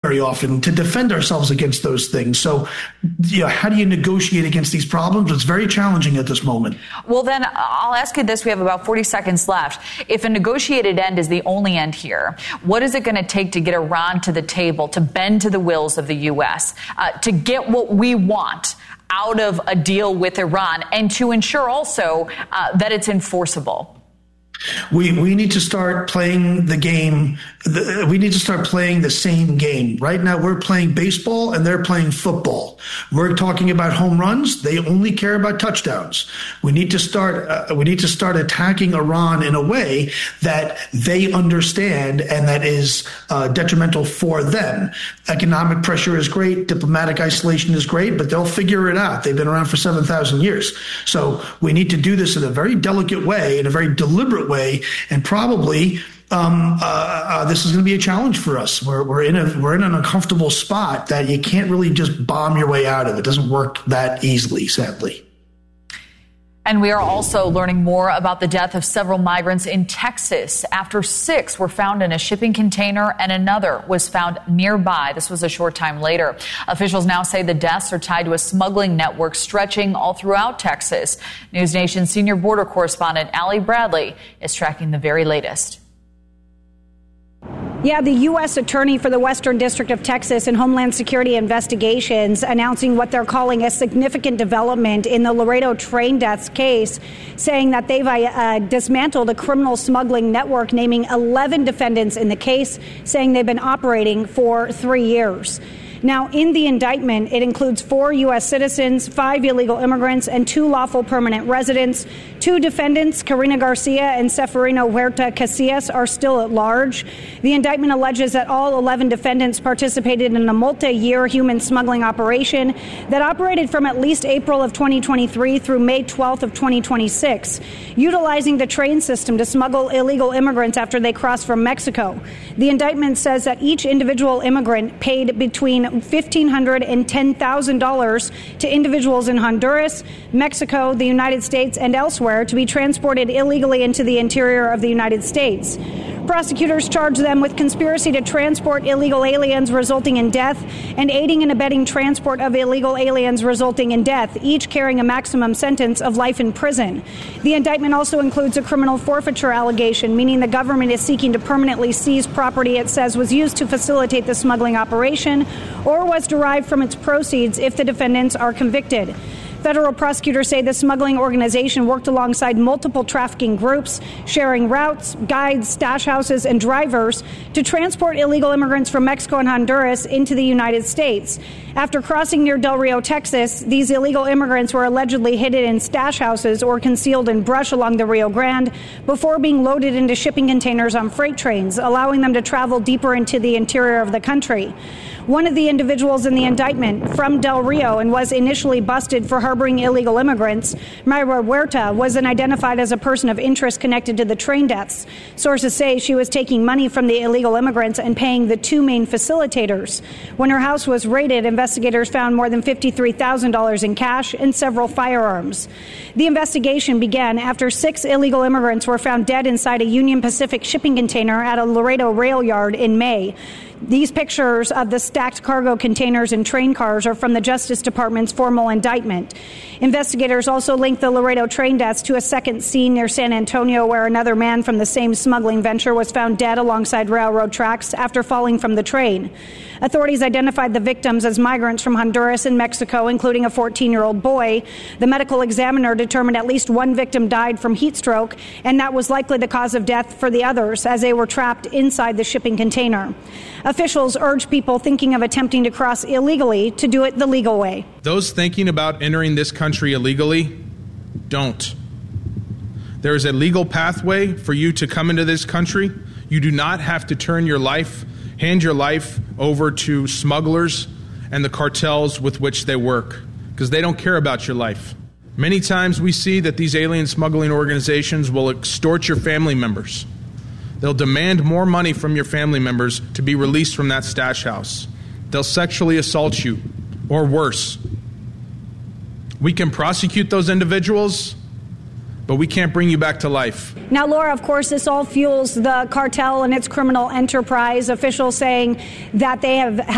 very often to defend ourselves against those things. So, how do you negotiate against these problems? It's very challenging at this moment. Well, then I'll ask you this. We have about 40 seconds left. If a negotiated end is the only end here, what is it going to take to get Iran to the table, to bend to the wills of the U.S., to get what we want out of a deal with Iran, and to ensure also that it's enforceable? We need to start playing the game. We need to start playing the same game. Right now, we're playing baseball and they're playing football. We're talking about home runs. They only care about touchdowns. We need to start attacking Iran in a way that they understand and that is detrimental for them. Economic pressure is great. Diplomatic isolation is great, but they'll figure it out. They've been around for 7,000 years. So we need to do this in a very delicate way, in a very deliberate way, and probably this is going to be a challenge for us. We're in an uncomfortable spot that you can't really just bomb your way out of. It doesn't work that easily, sadly. And we are also learning more about the death of several migrants in Texas after 6 were found in a shipping container and another was found nearby. This was a short time later. Officials now say the deaths are tied to a smuggling network stretching all throughout Texas. News Nation senior border correspondent Allie Bradley is tracking the very latest. Yeah, the U.S. Attorney for the Western District of Texas and Homeland Security Investigations announcing what they're calling a significant development in the Laredo train deaths case, saying that they've dismantled a criminal smuggling network, naming 11 defendants in the case, saying they've been operating for 3 years. Now, in the indictment, it includes 4 U.S. citizens, 5 illegal immigrants, and 2 lawful permanent residents. 2 defendants, Karina Garcia and Seferino Huerta Casillas, are still at large. The indictment alleges that all 11 defendants participated in a multi-year human smuggling operation that operated from at least April of 2023 through May 12th of 2026, utilizing the train system to smuggle illegal immigrants after they crossed from Mexico. The indictment says that each individual immigrant paid between $1,500 and $10,000 to individuals in Honduras, Mexico, the United States, and elsewhere to be transported illegally into the interior of the United States. Prosecutors charge them with conspiracy to transport illegal aliens resulting in death and aiding and abetting transport of illegal aliens resulting in death, each carrying a maximum sentence of life in prison. The indictment also includes a criminal forfeiture allegation, meaning the government is seeking to permanently seize property it says was used to facilitate the smuggling operation or was derived from its proceeds if the defendants are convicted. Federal prosecutors say the smuggling organization worked alongside multiple trafficking groups, sharing routes, guides, stash houses, and drivers to transport illegal immigrants from Mexico and Honduras into the United States. After crossing near Del Rio, Texas, these illegal immigrants were allegedly hidden in stash houses or concealed in brush along the Rio Grande before being loaded into shipping containers on freight trains, allowing them to travel deeper into the interior of the country. One of the individuals in the indictment from Del Rio and was initially busted for harboring illegal immigrants, Mayra Huerta, wasn't identified as a person of interest connected to the train deaths. Sources say she was taking money from the illegal immigrants and paying the 2 main facilitators. When her house was raided, investigators found more than $53,000 in cash and several firearms. The investigation began after 6 illegal immigrants were found dead inside a Union Pacific shipping container at a Laredo rail yard in May. These pictures of the stacked cargo containers and train cars are from the Justice Department's formal indictment. Investigators also linked the Laredo train deaths to a second scene near San Antonio where another man from the same smuggling venture was found dead alongside railroad tracks after falling from the train. Authorities identified the victims as migrants from Honduras and Mexico, including a 14-year-old boy. The medical examiner determined at least 1 victim died from heat stroke, and that was likely the cause of death for the others as they were trapped inside the shipping container. Officials urge people thinking of attempting to cross illegally to do it the legal way. Those thinking about entering this country illegally, don't. There is a legal pathway for you to come into this country. You do not have to hand your life over to smugglers and the cartels with which they work, because they don't care about your life. Many times we see that these alien smuggling organizations will extort your family members. They'll demand more money from your family members to be released from that stash house. They'll sexually assault you, or worse. We can prosecute those individuals, but we can't bring you back to life. Now, Laura, of course, this all fuels the cartel and its criminal enterprise. Officials saying that they have